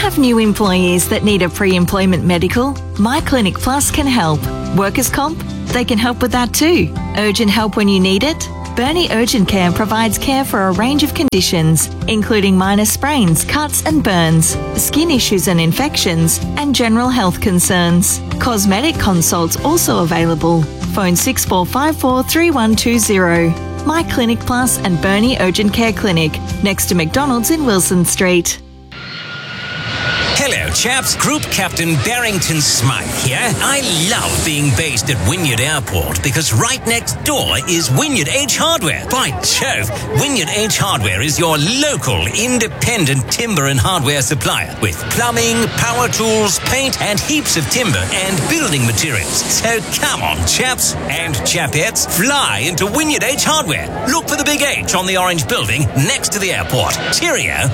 have new employees that need a pre-employment medical? My Clinic Plus can help. Workers' comp? They can help with that too. Urgent help when you need it? Burnie Urgent Care provides care for a range of conditions, including minor sprains, cuts and burns, skin issues and infections, and general health concerns. Cosmetic consults also available. Phone 6454 3120. My Clinic Plus and Burnie Urgent Care Clinic, next to McDonald's in Wilson Street. Hello, chaps. Group Captain Barrington Smythe here. I love being based at Wynyard Airport because right next door is Wynyard H Hardware. By Jove, Wynyard H Hardware is your local independent timber and hardware supplier with plumbing, power tools, paint, and heaps of timber and building materials. So come on, chaps and chapettes, fly into Wynyard H Hardware. Look for the big H on the orange building next to the airport. Cheerio.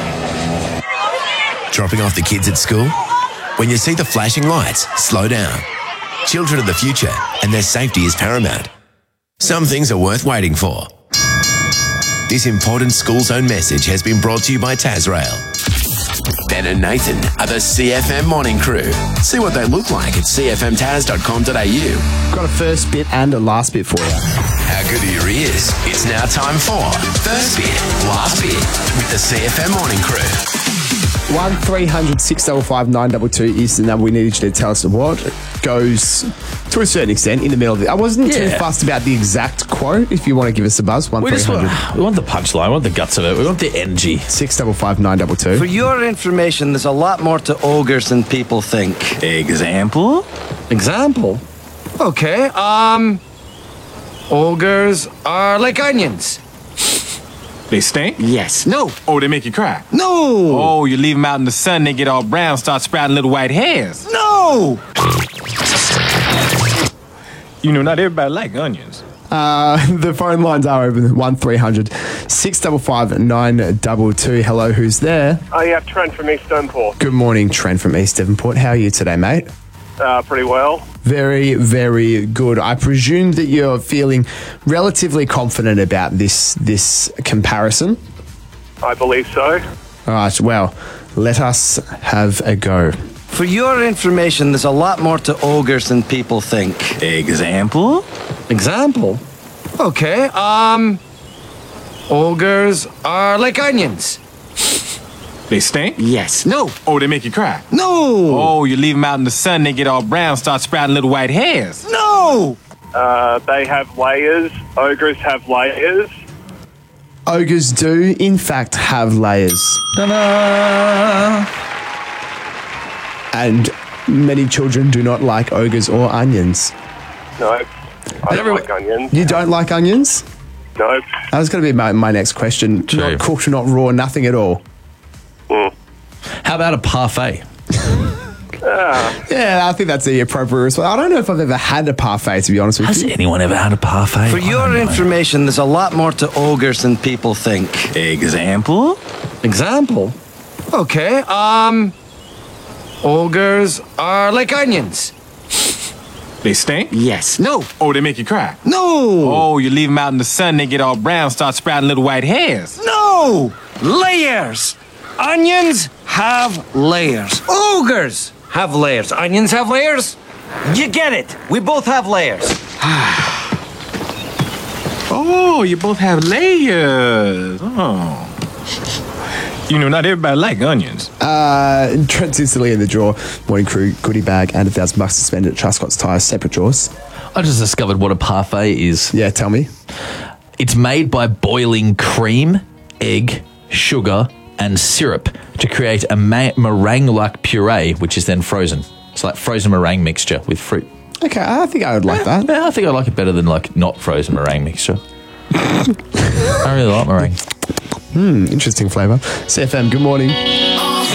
Dropping off the kids at school? When you see the flashing lights, slow down. Children are the future, and their safety is paramount. Some things are worth waiting for. This important school zone message has been brought to you by Tasrail. Ben and Nathan are the CFM morning crew. See what they look like at cfmtaz.com.au. Got a first bit and a last bit for you. How good are your ears? It's now time for First Bit, Last Bit with the CFM morning crew. 1300 655 922 is the number we need you to tell us what goes to a certain extent in the middle of it. I wasn't too fussed about the exact quote. If you want to give us a buzz, 1300. We want the punchline, we want the guts of it, we want the energy. 655 922. For your information, there's a lot more to ogres than people think. Example? Example? Okay, ogres are like onions. They stink? Yes. No. Oh, they make you cry? No. Oh, you leave them out in the sun, they get all brown, start sprouting little white hairs? No. You know, not everybody like onions. The phone lines are open. 1300 655 922. Hello, who's there? Oh, yeah, Trent from East Devonport. Good morning, Trent from East Devonport. How are you today, mate? Pretty well. Very, very good. I presume that you're feeling relatively confident about this comparison. I believe so. All right, well, let us have a go. For your information, there's a lot more to ogres than people think. Example? Example? Okay, ogres are like onions. They stink? Yes. No. Oh, they make you cry? No. Oh, you leave them out in the sun, they get all brown, start sprouting little white hairs? No. They have layers. Ogres have layers. Ogres do, in fact, have layers. Ta-da! And many children do not like ogres or onions. No. I don't like onions. You don't like onions? No. That was going to be my next question. True. Not cooked, not raw, nothing at all. How about a parfait? Yeah, I think that's the appropriate response. I don't know if I've ever had a parfait, to be honest with Has you. anyone ever had a parfait? For your information, there's a lot more to ogres than people think. Example? Example? Okay, ogres are like onions. They stink? Yes. No. Oh, they make you cry? No. Oh, you leave them out in the sun, they get all brown, start sprouting little white hairs? No. Layers. Onions have layers. Ogres have layers. Onions have layers. You get it. We both have layers. Oh, you both have layers. Oh. You know, not everybody like onions. Trent's instantly in the draw. Morning crew, goodie bag, and $1,000 to spend at Truscott's Tyres. Separate draws. I just discovered what a parfait is. Yeah, tell me. It's made by boiling cream, egg, sugar, and syrup to create a meringue-like puree, which is then frozen. It's like frozen meringue mixture with fruit. Okay, I think I would like that. Yeah, I think I like it better than like not frozen meringue mixture. I really like meringue. Interesting flavour. CFM, good morning.